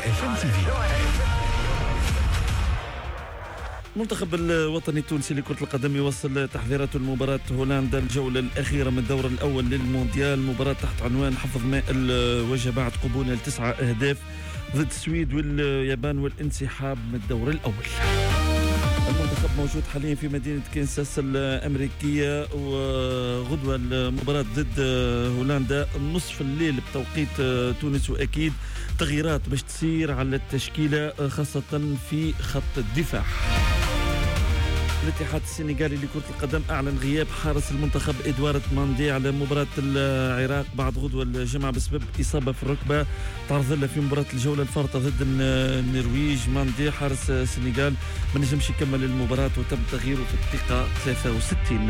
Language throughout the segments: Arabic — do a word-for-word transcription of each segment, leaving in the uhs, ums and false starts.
اف ام تي في. المنتخب الوطني التونسي لكرة القدم يوصل تحضيرات المباراة هولندا الجولة الأخيرة من الدور الأول للمونديال. مباراة تحت عنوان حفظ ماء الوجه بعد قبولها لتسعة أهداف ضد السويد واليابان والانسحاب من الدور الأول. المنتخب موجود حاليا في مدينة كنساس الأمريكية، وغدوة المباراة ضد هولندا نصف الليل بتوقيت تونس، وأكيد تغييرات باش تصير على التشكيلة خاصة في خط الدفاع. الاتحاد السنغالي لكرة القدم أعلن غياب حارس المنتخب إدوارد ماندي على مباراة العراق بعد غدوة الجمعة بسبب إصابة في الركبة تعرض له في مباراة الجولة الفارطة ضد النرويج. ماندي حارس السنغال ما نجمش يكمل المباراة وتم تغييره في الدقيقة ثلاثة وستين.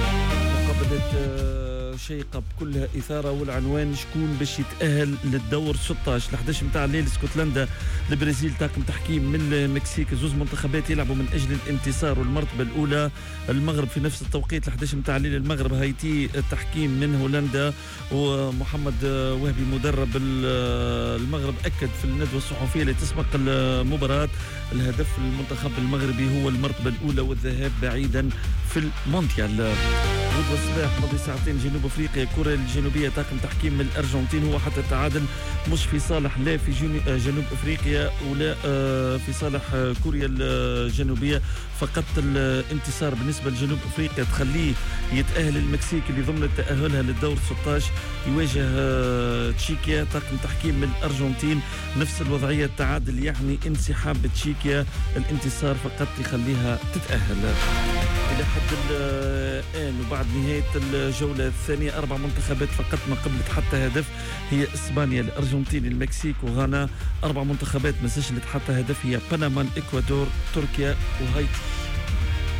مقابلة شيقة بكلها إثارة، والعنوان شكون باش يتأهل للدور ستة عشر. الحداش متاع الليل اسكتلندا البرازيل طاقم تحكيم من المكسيك. زوز منتخبات يلعبوا من أجل الانتصار والمرتبة الأولى. المغرب في نفس التوقيت الحداش متاع الليل المغرب هايتي التحكيم من هولندا، ومحمد وهبي مدرب المغرب أكد في الندوة الصحفية اللي تسبق المباراة الهدف المنتخب المغربي هو المرتبة الأولى والذهاب بعيدا في المونديال. غدوة الصباح ماضي ساعتين جنوب افريقيا كوريا الجنوبيه طاقم تحكيم من الارجنتين، هو حتى التعادل مش في صالح لا في جنوب افريقيا ولا في صالح كوريا الجنوبيه، فقط الانتصار بالنسبه لجنوب افريقيا تخليه يتاهل المكسيك اللي ضمن تاهلها للدور ستة عشر يواجه تشيكيا طاقم تحكيم من الارجنتين. نفس الوضعيه، التعادل يعني انسحاب تشيكيا، الانتصار فقط يخليها تتاهل. إلى حد الآن وبعد نهاية الجولة الثانية أربع منتخبات فقط ما قبلت حتى هدف، هي إسبانيا الأرجنتين المكسيك وغانا. أربع منتخبات ما سجلت حتى هدف هي بنما الإكوادور تركيا وهايتي.